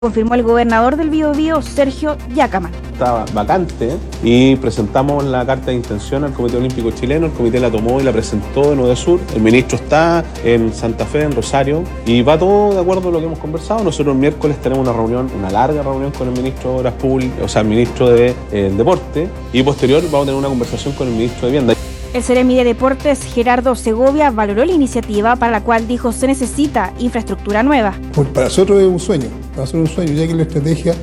confirmó el gobernador del Biobío, Sergio Yacamán. Estaba vacante y presentamos la carta de intención al Comité Olímpico Chileno. El comité la tomó y la presentó en UDESUR. El ministro está en Santa Fe, en Rosario, y va todo de acuerdo a lo que hemos conversado. Nosotros el miércoles tenemos una larga reunión con el ministro de Obras Públicas, o sea, el ministro de Deporte, y posterior vamos a tener una conversación con el ministro de Vivienda. El Seremi de Deportes, Gerardo Segovia, valoró la iniciativa, para la cual dijo se necesita infraestructura nueva. Para nosotros es un sueño, ya que la estrategia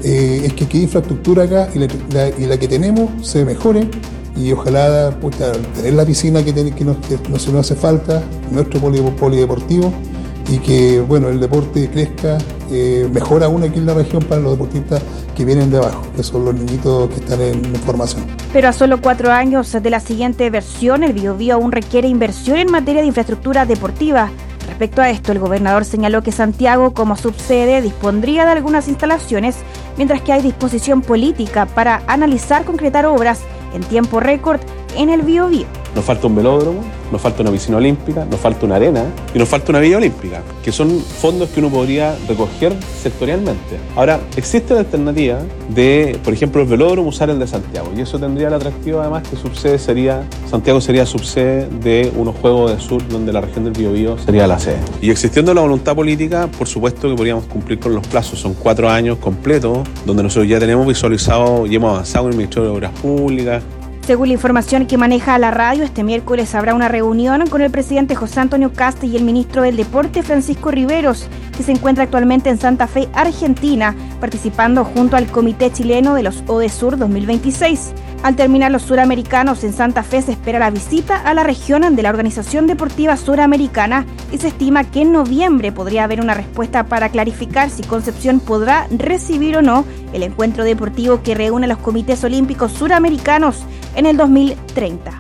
es que quede infraestructura acá y la que tenemos se mejore, y ojalá tener la piscina que nos hace falta, nuestro polideportivo, y que el deporte crezca mejor aún aquí en la región para los deportistas que vienen de abajo, que son los niñitos que están en formación. Pero a solo 4 años de la siguiente versión, el Biobío aún requiere inversión en materia de infraestructura deportiva. Respecto a esto, el gobernador señaló que Santiago, como subsede, dispondría de algunas instalaciones, mientras que hay disposición política para analizar concretar obras en tiempo récord en el Biobío. Nos falta un velódromo, nos falta una piscina olímpica, nos falta una arena y nos falta una villa olímpica, que son fondos que uno podría recoger sectorialmente. Ahora, existe la alternativa de, por ejemplo, el velódromo, usar el de Santiago, y eso tendría el atractivo además que Santiago sería subsede de unos Juegos del Sur, donde la región del Biobío sería la sede. Y existiendo la voluntad política, por supuesto que podríamos cumplir con los plazos. Son 4 años completos, donde nosotros ya tenemos visualizado y hemos avanzado en el Ministerio de Obras Públicas. Según la información que maneja la radio, este miércoles habrá una reunión con el presidente José Antonio Kast y el ministro del Deporte, Francisco Riveros, que se encuentra actualmente en Santa Fe, Argentina, participando junto al Comité Chileno de los ODESUR 2026. Al terminar los suramericanos en Santa Fe, se espera la visita a la región de la Organización Deportiva Suramericana y se estima que en noviembre podría haber una respuesta para clarificar si Concepción podrá recibir o no el encuentro deportivo que reúne a los comités olímpicos suramericanos en el 2030.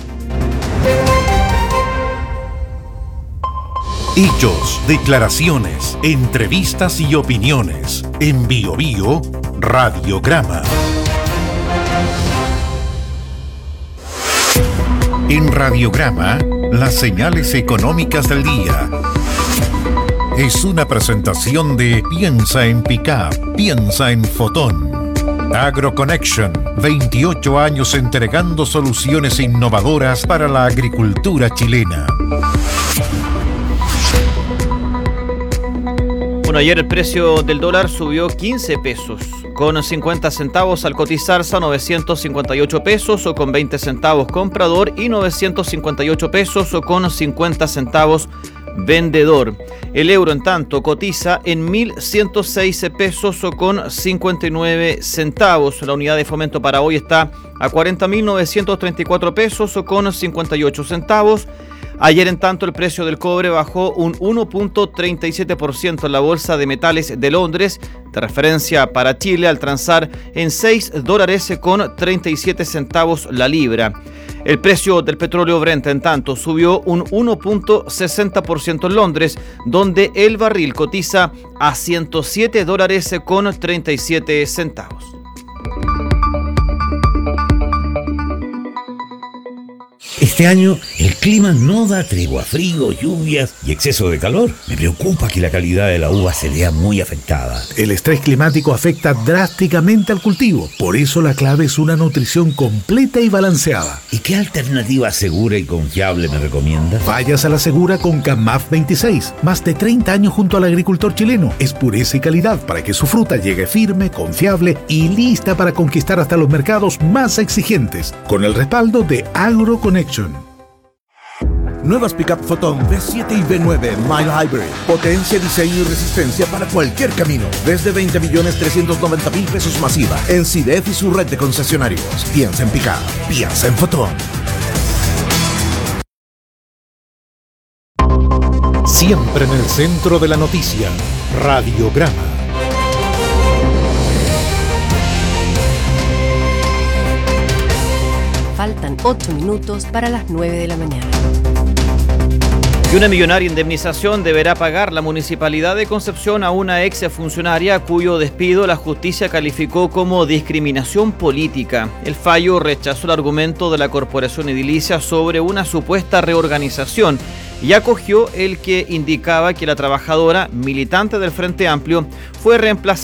Hechos, declaraciones, entrevistas y opiniones. En Biobío, Radiograma. En Radiograma, las señales económicas del día. Es una presentación de Piensa en Pickup, piensa en Fotón. AgroConnection, 28 años entregando soluciones innovadoras para la agricultura chilena. Ayer el precio del dólar subió 15 pesos, con 50 centavos al cotizarse a 958 pesos o con 20 centavos comprador y 958 pesos o con 50 centavos vendedor. El euro, en tanto, cotiza en 1.106 pesos o con 59 centavos. La unidad de fomento para hoy está a 40.934 pesos o con 58 centavos. Ayer, en tanto, el precio del cobre bajó un 1.37% en la Bolsa de Metales de Londres, de referencia para Chile, al transar en $6 con 37 centavos la libra. El precio del petróleo Brent, en tanto, subió un 1.60% en Londres, donde el barril cotiza a $107 con 37 centavos. Este año el clima no da tregua, frío, lluvias y exceso de calor. Me preocupa que la calidad de la uva se vea muy afectada. El estrés climático afecta drásticamente al cultivo. Por eso la clave es una nutrición completa y balanceada. ¿Y qué alternativa segura y confiable me recomiendas? Vayas a la segura con CAMAF 26. Más de 30 años junto al agricultor chileno. Es pureza y calidad para que su fruta llegue firme, confiable y lista para conquistar hasta los mercados más exigentes. Con el respaldo de AgroConnection. Nuevas Pickup Photon V7 y V9 Mild Hybrid. Potencia, diseño y resistencia para cualquier camino. Desde 20.390.000 pesos masiva. En CIDEF y su red de concesionarios. Piensa en Pickup. Piensa en Photon. Siempre en el centro de la noticia. Radiograma. Faltan 8 minutos para las 9 de la mañana. Y una millonaria indemnización deberá pagar la Municipalidad de Concepción a una exfuncionaria cuyo despido la justicia calificó como discriminación política. El fallo rechazó el argumento de la Corporación Edilicia sobre una supuesta reorganización y acogió el que indicaba que la trabajadora militante del Frente Amplio fue reemplazada